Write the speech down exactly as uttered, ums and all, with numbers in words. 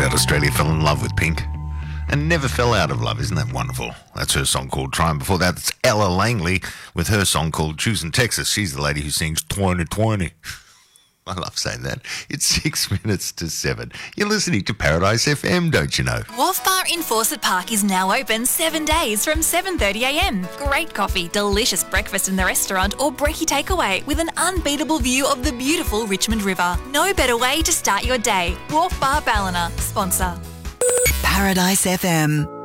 that Australia fell in love with Pink and never fell out of love. Isn't that wonderful? That's her song called Try. And before that, it's Ella Langley with her song called Choosing Texas. She's the lady who sings twenty twenty. I love saying that. It's six minutes to seven. You're listening to Paradise F M, don't you know? Wharf Bar in Fawcett Park is now open seven days from seven thirty a m. Great coffee, delicious breakfast in the restaurant or brekkie takeaway with an unbeatable view of the beautiful Richmond River. No better way to start your day. Wharf Bar Ballina, sponsor. Paradise F M.